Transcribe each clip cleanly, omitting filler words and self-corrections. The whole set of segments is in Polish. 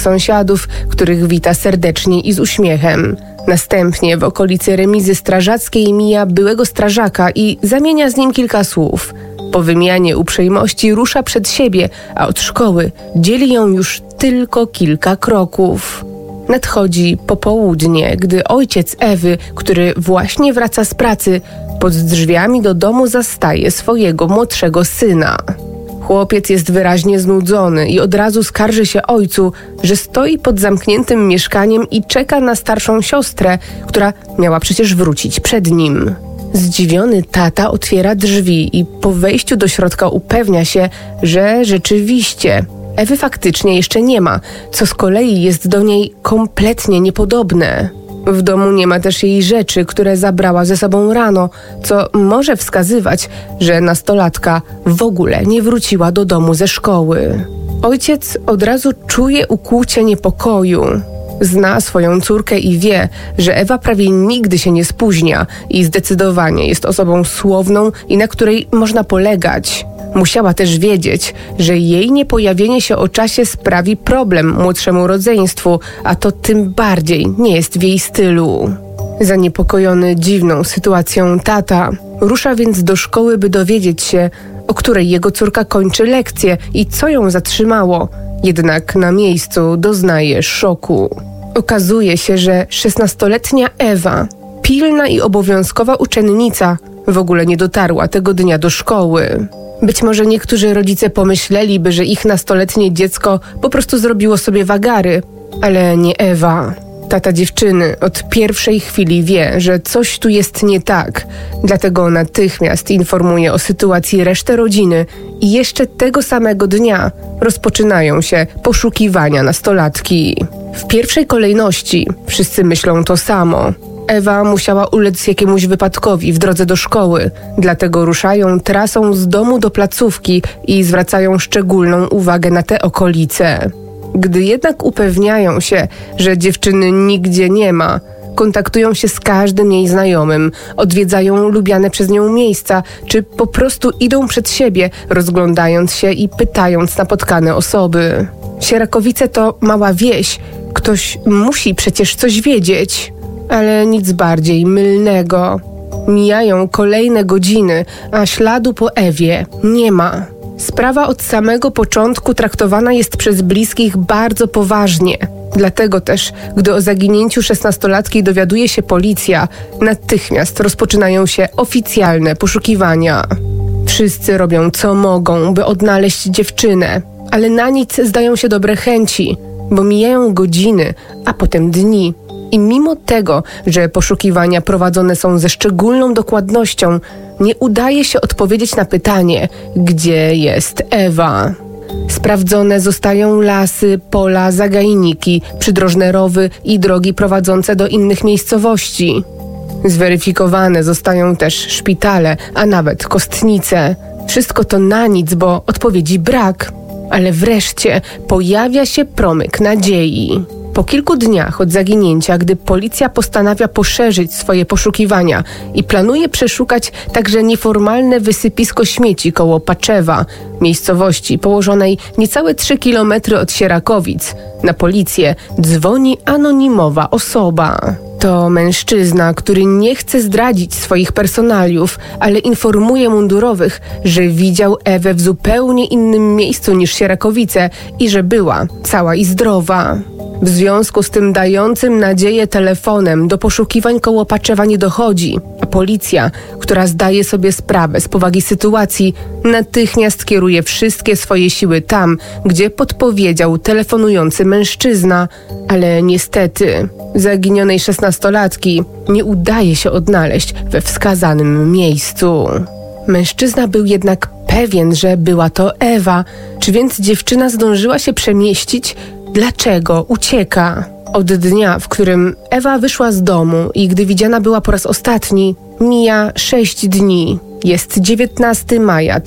sąsiadów, których wita serdecznie i z uśmiechem. Następnie w okolicy remizy strażackiej mija byłego strażaka i zamienia z nim kilka słów. Po wymianie uprzejmości rusza przed siebie, a od szkoły dzieli ją już tylko kilka kroków. Nadchodzi popołudnie, gdy ojciec Ewy, który właśnie wraca z pracy, pod drzwiami do domu zastaje swojego młodszego syna. Chłopiec jest wyraźnie znudzony i od razu skarży się ojcu, że stoi pod zamkniętym mieszkaniem i czeka na starszą siostrę, która miała przecież wrócić przed nim. Zdziwiony tata otwiera drzwi i po wejściu do środka upewnia się, że rzeczywiście Ewy faktycznie jeszcze nie ma, co z kolei jest do niej kompletnie niepodobne. W domu nie ma też jej rzeczy, które zabrała ze sobą rano, co może wskazywać, że nastolatka w ogóle nie wróciła do domu ze szkoły. Ojciec od razu czuje ukłucie niepokoju. Zna swoją córkę i wie, że Ewa prawie nigdy się nie spóźnia i zdecydowanie jest osobą słowną i na której można polegać. Musiała też wiedzieć, że jej niepojawienie się o czasie sprawi problem młodszemu rodzeństwu, a to tym bardziej nie jest w jej stylu. Zaniepokojony dziwną sytuacją tata rusza więc do szkoły, by dowiedzieć się, o której jego córka kończy lekcję i co ją zatrzymało. Jednak na miejscu doznaje szoku. Okazuje się, że 16-letnia Ewa, pilna i obowiązkowa uczennica, w ogóle nie dotarła tego dnia do szkoły. Być może niektórzy rodzice pomyśleliby, że ich nastoletnie dziecko po prostu zrobiło sobie wagary, ale nie Ewa. Tata dziewczyny od pierwszej chwili wie, że coś tu jest nie tak, dlatego natychmiast informuje o sytuacji resztę rodziny i jeszcze tego samego dnia rozpoczynają się poszukiwania nastolatki. W pierwszej kolejności wszyscy myślą to samo. Ewa musiała ulec jakiemuś wypadkowi w drodze do szkoły, dlatego ruszają trasą z domu do placówki i zwracają szczególną uwagę na te okolice. Gdy jednak upewniają się, że dziewczyny nigdzie nie ma, kontaktują się z każdym jej znajomym, odwiedzają lubiane przez nią miejsca, czy po prostu idą przed siebie, rozglądając się i pytając napotkane osoby. Sierakowice to mała wieś, ktoś musi przecież coś wiedzieć. Ale nic bardziej mylnego. Mijają kolejne godziny, a śladu po Ewie nie ma. Sprawa od samego początku traktowana jest przez bliskich bardzo poważnie. Dlatego też, gdy o zaginięciu 16-latki dowiaduje się policja, natychmiast rozpoczynają się oficjalne poszukiwania. Wszyscy robią co mogą, by odnaleźć dziewczynę, ale na nic zdają się dobre chęci, bo mijają godziny, a potem dni. I mimo tego, że poszukiwania prowadzone są ze szczególną dokładnością, nie udaje się odpowiedzieć na pytanie, gdzie jest Ewa. Sprawdzone zostają lasy, pola, zagajniki, przydrożne rowy i drogi prowadzące do innych miejscowości. Zweryfikowane zostają też szpitale, a nawet kostnice. Wszystko to na nic, bo odpowiedzi brak. Ale wreszcie pojawia się promyk nadziei. Po kilku dniach od zaginięcia, gdy policja postanawia poszerzyć swoje poszukiwania i planuje przeszukać także nieformalne wysypisko śmieci koło Paczewa, miejscowości położonej niecałe 3 kilometry od Sierakowic, na policję dzwoni anonimowa osoba. To mężczyzna, który nie chce zdradzić swoich personaliów, ale informuje mundurowych, że widział Ewę w zupełnie innym miejscu niż Sierakowice i że była cała i zdrowa. W związku z tym dającym nadzieję telefonem do poszukiwań koło Paczewa nie dochodzi, a policja, która zdaje sobie sprawę z powagi sytuacji, natychmiast kieruje wszystkie swoje siły tam, gdzie podpowiedział telefonujący mężczyzna, ale niestety zaginionej 16-latki nie udaje się odnaleźć we wskazanym miejscu. Mężczyzna był jednak pewien, że była to Ewa, czy więc dziewczyna zdążyła się przemieścić? Dlaczego ucieka? Od dnia, w którym Ewa wyszła z domu i gdy widziana była po raz ostatni, mija 6 dni. Jest 19 maja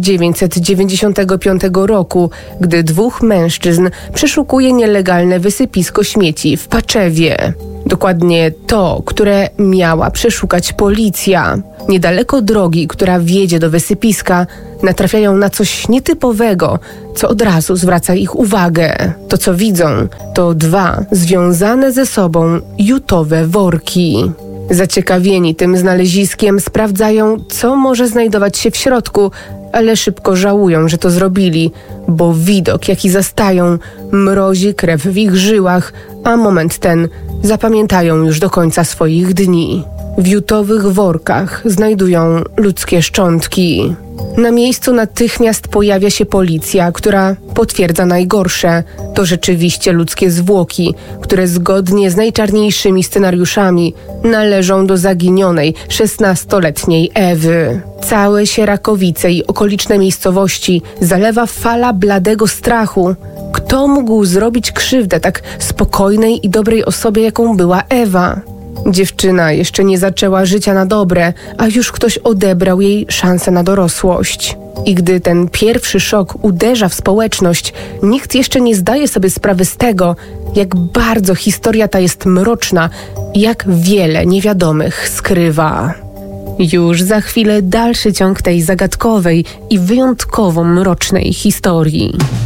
1995 roku, gdy 2 mężczyzn przeszukuje nielegalne wysypisko śmieci w Paczewie. Dokładnie to, które miała przeszukać policja. Niedaleko drogi, która wiedzie do wysypiska, natrafiają na coś nietypowego, co od razu zwraca ich uwagę. To, co widzą, to 2 związane ze sobą jutowe worki. Zaciekawieni tym znaleziskiem sprawdzają, co może znajdować się w środku, ale szybko żałują, że to zrobili, bo widok, jaki zastają, mrozi krew w ich żyłach, a moment ten zapamiętają już do końca swoich dni. W jutowych workach znajdują ludzkie szczątki. Na miejscu natychmiast pojawia się policja, która potwierdza najgorsze. To rzeczywiście ludzkie zwłoki, które zgodnie z najczarniejszymi scenariuszami należą do zaginionej 16-letniej Ewy. Całe Sierakowice i okoliczne miejscowości zalewa fala bladego strachu. Kto mógł zrobić krzywdę tak spokojnej i dobrej osobie, jaką była Ewa? Dziewczyna jeszcze nie zaczęła życia na dobre, a już ktoś odebrał jej szansę na dorosłość. I gdy ten pierwszy szok uderza w społeczność, nikt jeszcze nie zdaje sobie sprawy z tego, jak bardzo historia ta jest mroczna i jak wiele niewiadomych skrywa. Już za chwilę dalszy ciąg tej zagadkowej i wyjątkowo mrocznej historii.